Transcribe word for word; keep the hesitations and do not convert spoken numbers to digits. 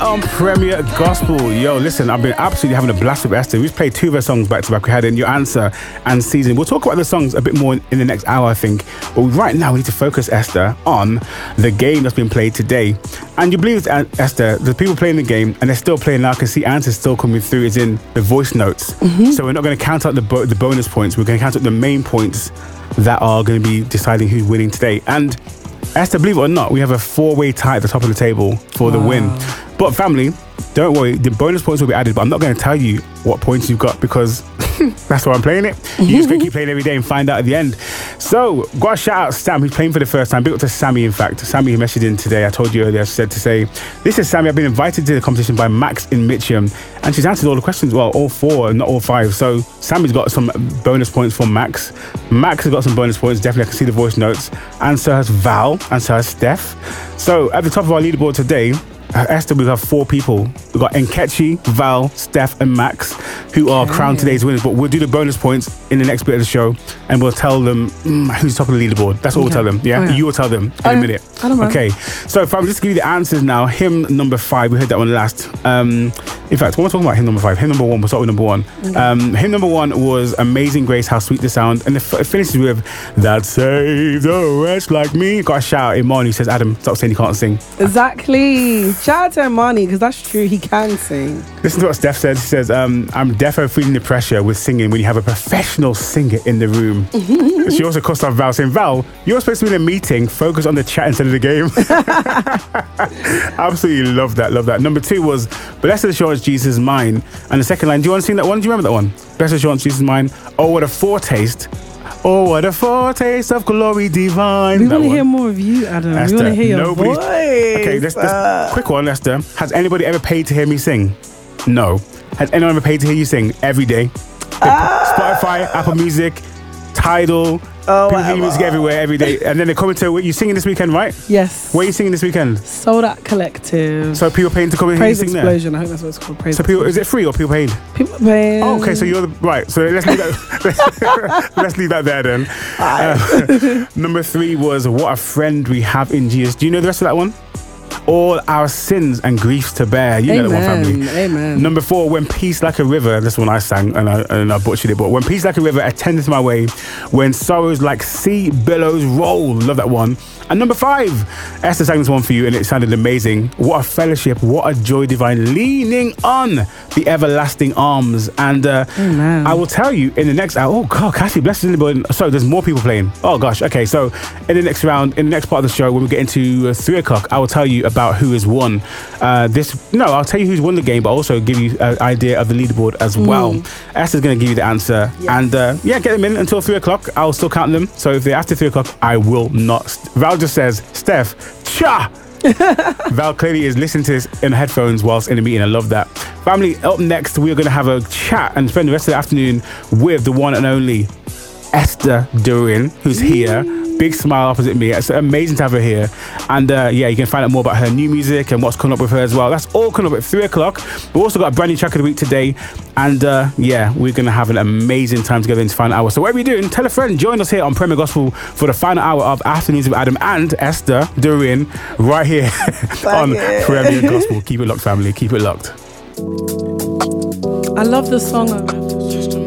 on Premier Gospel. Yo, listen, I've been absolutely having a blast with Esther. We've played two of her songs back to back. We had in Your Answer and Season. We'll talk about the songs a bit more in, in the next hour, I think. But right now, we need to focus, Esther, on the game that's been played today. And you believe it, Esther, the people playing the game, and they're still playing now, I can see answers still coming through, is in the voice notes. Mm-hmm. So we're not going to count out the, bo- the bonus points. We're going to count out the main points that are going to be deciding who's winning today. And Esther, believe it or not, we have a four-way tie at the top of the table for wow. the win. But family, don't worry, the bonus points will be added, but I'm not going to tell you what points you've got because that's why I'm playing it. You just going to keep playing every day and find out at the end. So, got to shout out Sam, who's playing for the first time. Big up to Sammy, in fact. Sammy messaged in today. I told you earlier, she said to say, this is Sammy. I've been invited to the competition by Max in Mitcham. And she's answered all the questions. Well, all four, not all five. So, Sammy's got some bonus points for Max. Max has got some bonus points. Definitely, I can see the voice notes. And so has Val. And so has Steph. So, at the top of our leaderboard today, Uh, Esther, we have four people. We've got Nkechi, Val, Steph and Max, who are okay. crowned today's winners. But we'll do the bonus points in the next bit of the show and we'll tell them mm, who's top of the leaderboard. That's what okay. we'll tell them. Yeah? Oh, yeah. You will tell them in I a minute. I don't know. Okay. So if I'm just give you the answers now. Hymn number five, we heard that one last. Um, in fact, when we're talking about hymn number five, hymn number one, we'll start with number one. Okay. Um, hymn number one was Amazing Grace, How Sweet the Sound. And it, f- it finishes with That Saved a Wretch Like Me. Got a shout out, Imani says, Adam, stop saying you can't sing. Exactly. Shout out to Imani, because that's true, he can sing. Listen to what Steph said. She says, um, I'm defo feeling the pressure with singing when you have a professional singer in the room. She also cussed off Val, saying, Val, you're supposed to be in a meeting, focus on the chat instead of the game. Absolutely love that, love that. Number two was Blessed Assurance, Jesus is Mine. And the second line, do you want to sing that one? Do you remember that one? Blessed Assurance, Jesus is Mine. Oh, what a foretaste. Oh, what a foretaste of glory divine. We want to hear more of you, Adam. Esther, we want to hear your voice. Okay, this, this quick one, Esther. Has anybody ever paid to hear me sing? No. Has anyone ever paid to hear you sing every day? Ah. Spotify, Apple Music, Tidal, oh, people hear music everywhere every day. And then they come into, you singing this weekend, right? Yes. Where are you singing this weekend? Sold Out Collective. So people paying to come and Praise hear you sing Explosion. there? I hope that's what it's called. Praise so people, Explosion. is it free or people paid? People paying. Oh, okay, so you're the, right. So let's leave that, let's leave that there then. Uh, number three was What a Friend We Have in Jesus. Do you know the rest of that one? All our sins and griefs to bear. You Amen. know that one, family. Amen. Number four, When Peace Like a River. This one I sang and I, and I butchered it. But when peace like a river attendeth my way, when sorrows like sea billows roll. Love that one. And number five, Esther sang this one for you and it sounded amazing. What a fellowship, what a joy divine, leaning on the everlasting arms. And uh, I will tell you in the next hour, oh God, Cassie, bless in the building. Sorry, there's more people playing. Oh gosh, okay. So in the next round, in the next part of the show, when we get into uh, three o'clock, I will tell you about who has won uh, this. No, I'll tell you who's won the game, but also give you an idea of the leaderboard as mm. well. Esther's going to give you the answer. Yes. And uh, yeah, get them in until three o'clock. I'll still count them. So if they're after three o'clock, I will not. Val just says, Steph, cha! Val clearly is listening to this in headphones whilst in a meeting. I love that. Family, up next, we're going to have a chat and spend the rest of the afternoon with the one and only Esther Durin, who's here. Big smile opposite me. It's amazing to have her here. And uh, yeah, you can find out more about her new music and what's coming up with her as well. That's all coming up at three o'clock. We've also got a brand new track of the week today. And uh, yeah, we're going to have an amazing time together in this final hour. So whatever you're doing, tell a friend. Join us here on Premier Gospel for the final hour of Afternoons with Adam and Esther Durin right here on it. Premier Gospel. Keep it locked, family. Keep it locked. I love the song.